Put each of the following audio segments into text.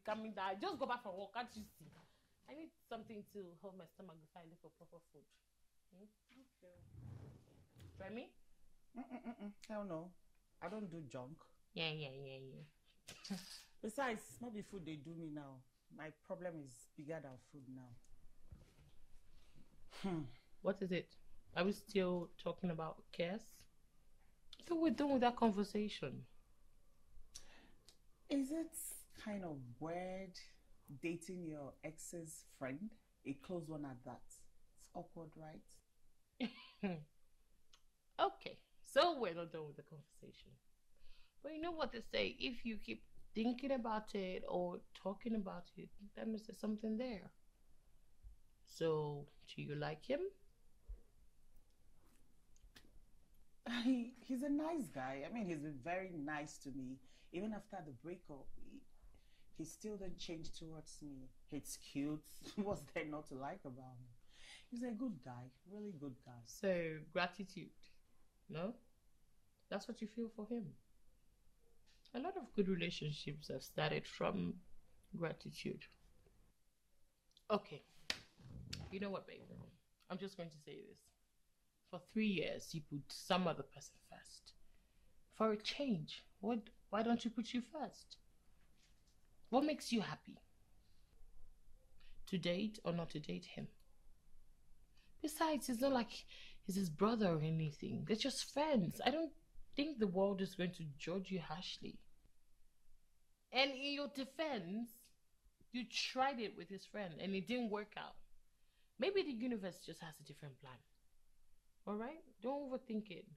coming down. I just go back from work, can't you see? I need something to hold my stomach before I look for proper food. Okay. Try me? Hell no. I don't do junk. Yeah. Besides, it's not the food they do me now. My problem is bigger than food now. What is it? Are we still talking about Cass? So we're done with that conversation. Is it kind of weird dating your ex's friend? A close one at that. It's awkward, right? Okay, so we're not done with the conversation. But you know what they say, if you keep thinking about it or talking about it, that means there's something there. So, do you like him? He's a nice guy. I mean, he's been very nice to me. Even after the breakup, he still didn't change towards me. He's cute. What's there not to like about him? He's a good guy, really good guy. So, gratitude, no? That's what you feel for him. A lot of good relationships have started from gratitude. Okay, you know what, babe? I'm just going to say this. For 3 years, you put some other person first. For a change, why don't you put you first? What makes you happy? To date or not to date him? Besides, it's not like he's his brother or anything. They're just friends. I don't think the world is going to judge you harshly. And in your defense, you tried it with his friend and it didn't work out. Maybe the universe just has a different plan. All right? Don't overthink it.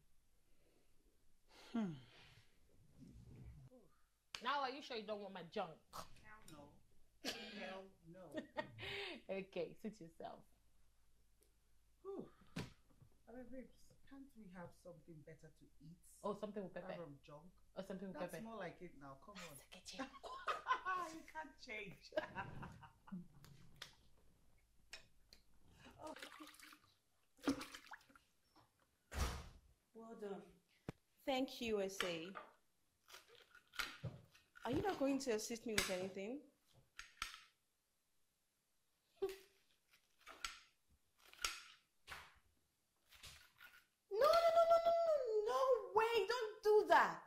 Now, are you sure you don't want my junk? Hell no. Hell no. Okay, sit yourself. Whew. I mean, babes, can't we have something better to eat? Oh, something with pepper. From junk. Oh, something with That's pepper. more like it now. Come on. The kitchen. You can't change. Oh. Well done. Thank you, SA. Are you not going to assist me with anything? No way, don't do that.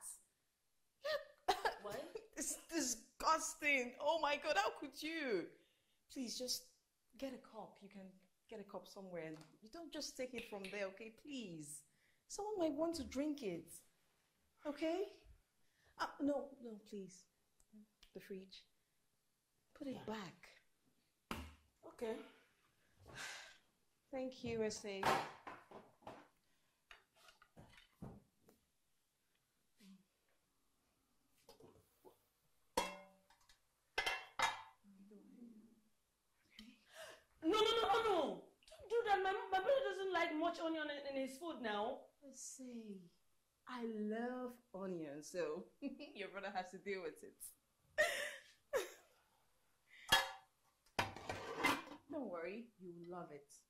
What? It's disgusting. Oh my God, how could you? Please just get a cup. You can get a cup somewhere. You don't just take it from there, okay? Please. Someone might want to drink it. Okay? No, please. The fridge. Put it back. Okay. Thank you, SA. No. Don't do that. My brother doesn't like much onion in his food now. Let's see. I love onions, so your brother has to deal with it. Don't worry, you will love it.